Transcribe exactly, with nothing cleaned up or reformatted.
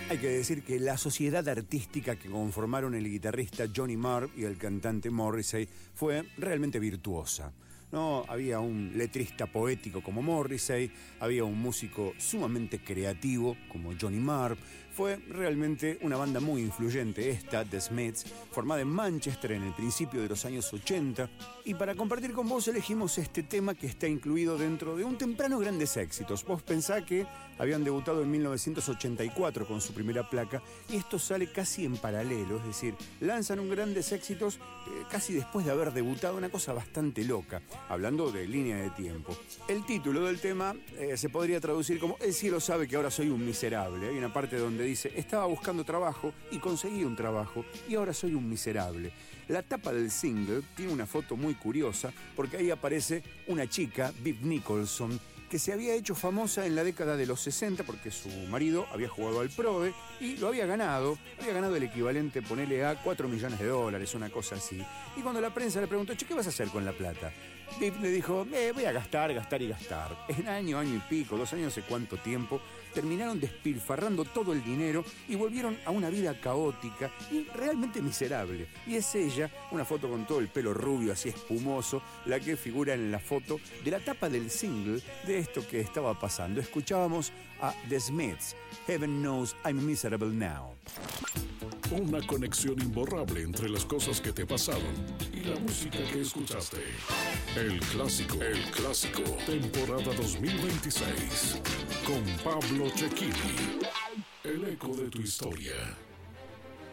Hay que decir que la sociedad artística que conformaron el guitarrista Johnny Marr y el cantante Morrissey fue realmente virtuosa. No, había un letrista poético como Morrissey, había un músico sumamente creativo como Johnny Marr. Fue realmente una banda muy influyente esta, The Smiths, formada en Manchester en el principio de los años ochenta. Y para compartir con vos elegimos este tema que está incluido dentro de un temprano Grandes Éxitos. Vos pensá que habían debutado en mil novecientos ochenta y cuatro con su primera placa y esto sale casi en paralelo, es decir, lanzan un Grandes Éxitos eh, casi después de haber debutado, una cosa bastante loca, hablando de línea de tiempo. El título del tema eh, se podría traducir como El cielo sabe que ahora soy un miserable. Hay una parte donde dice, estaba buscando trabajo y conseguí un trabajo y ahora soy un miserable. La tapa del single tiene una foto muy curiosa porque ahí aparece una chica, Viv Nicholson, que se había hecho famosa en la década de los sesenta porque su marido había jugado al PRODE y lo había ganado, había ganado el equivalente, ponele a cuatro millones de dólares, una cosa así. Y cuando la prensa le preguntó, che, ¿qué vas a hacer con la plata? Viv le dijo, eh, voy a gastar, gastar y gastar. En año, año y pico, dos años, no sé cuánto tiempo, terminaron despilfarrando todo el dinero y volvieron a una vida caótica y realmente miserable. Y es ella, una foto con todo el pelo rubio, así espumoso, la que figura en la foto de la tapa del single de esto que estaba pasando. Escuchábamos a The Smiths, Heaven Knows I'm Miserable Now. Una conexión imborrable entre las cosas que te pasaron y la música que escuchaste. El clásico, el clásico, temporada dos mil veintiséis, con Pablo Cecchini. El eco de tu historia.